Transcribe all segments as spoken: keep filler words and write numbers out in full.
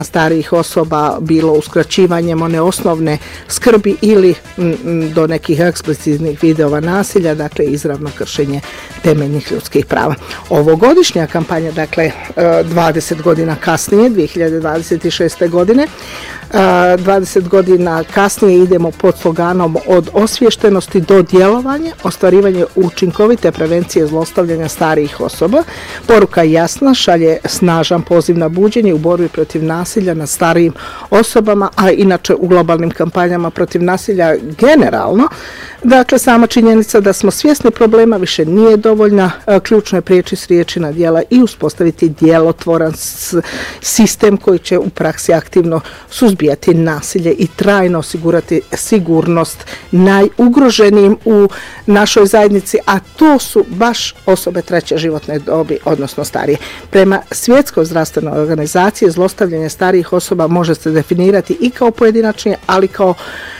starijih osoba, bilo uskraćivanjem one osnovne skrbi ili m, do nekih eksplicitnih videova nasilja, dakle izravno kršenje temeljnih ljudskih prava. Ovogodišnja kampanja, dakle dvadeset godina kasnije, dvije hiljade dvadeset šeste godine, dvadeset godina kasnije idemo pod sloganom od osviještenosti do djelovanja, ostvarivanje učinkovite prevencije zlostavljanja starijih osoba. Poruka je jasna, šalje snažan poziv na buđenje u borbi protiv nasilja nad starijim osobama, a inače u globalnim kampanjama protiv nasilja generalno. Dakle, sama činjenica da smo svjesni problema više nije dovoljna, ključno je prijeći s riječi na djela i uspostaviti djelotvoran sistem koji će u praksi aktivno suzbijati nasilje i trajno osigurati sigurnost najugroženijim u našoj zajednici, a to su baš osobe treće životne dobi, odnosno starije. Prema Svjetskoj zdravstvenoj organizaciji zlostavljanje starijih osoba može se definirati i kao pojedinačni, ali kao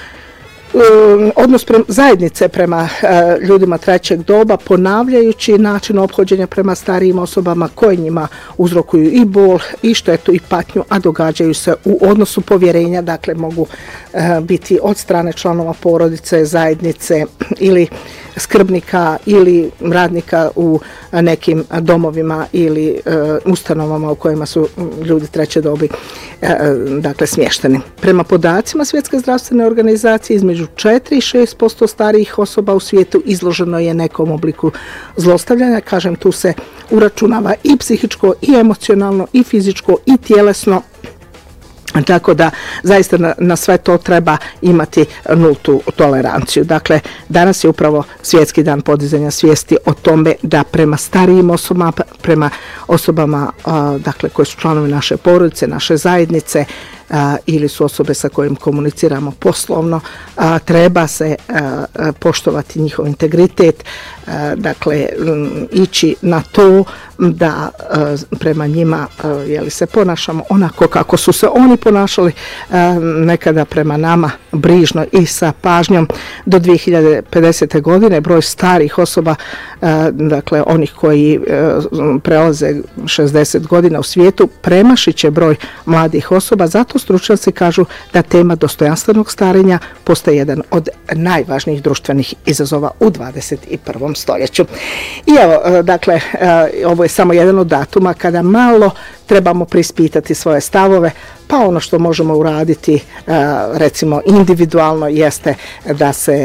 odnos prema, zajednice prema uh, ljudima trećeg doba, ponavljajući način ophođenja prema starijim osobama koje njima uzrokuju i bol, i štetu, i patnju, a događaju se u odnosu povjerenja, dakle mogu uh, biti od strane članova porodice, zajednice ili skrbnika ili radnika u nekim domovima ili uh, ustanovama u kojima su ljudi treće dobi uh, dakle smješteni. Prema podacima Svjetske zdravstvene organizacije, između četiri i šest posto starijih osoba u svijetu izloženo je nekom obliku zlostavljanja. Kažem, tu se uračunava i psihičko, i emocionalno, i fizičko, i tjelesno. Tako da zaista na, na sve to treba imati nultu toleranciju. Dakle, danas je upravo svjetski dan podizanja svijesti o tome da prema starijim osobama, prema osobama a, dakle, koje su članovi naše porodice, naše zajednice, a, ili su osobe sa kojim komuniciramo poslovno, a, treba se a, a, poštovati njihov integritet, a, dakle m, ići na to da a, prema njima a, jeli se ponašamo onako kako su se oni ponašali a, nekada prema nama, brižno i sa pažnjom. Do dvije hiljade pedesete. godine broj starih osoba, a, dakle onih koji a, prelaze šezdeset godina u svijetu, premašit će broj mladih osoba. Zato stručnjaci kažu da tema dostojanstvenog starenja postaje jedan od najvažnijih društvenih izazova u dvadeset i prvom stoljeću. I evo, dakle, ovo je samo jedan od datuma kada malo trebamo prispitati svoje stavove, pa ono što možemo uraditi recimo individualno jeste da se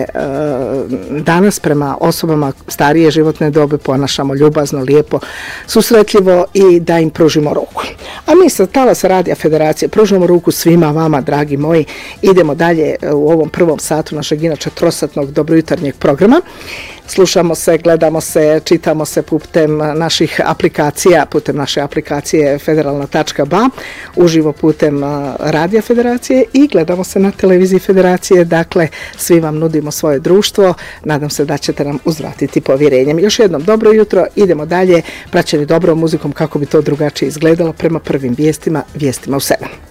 danas prema osobama starije životne dobi ponašamo ljubazno, lijepo, susretljivo i da im pružimo ruku. A mi sa Talasa Radija Federacije pružimo ruku svima vama, dragi moji. Idemo dalje u ovom prvom satu našeg inače trosatnog dobrojutarnjeg programa. Slušamo se, gledamo se, čitamo se putem naših aplikacija, putem naše aplikacije federalna tačka ba, uživo putem Radija Federacije i gledamo se na televiziji Federacije. Dakle, svi vam nudimo svoje društvo. Nadam se da ćete nam uzvratiti povjerenjem. Još jednom dobro jutro, idemo dalje, praćeni dobrom muzikom kako bi to drugačije izgledalo prema prvim vijestima, vijestima u sedam.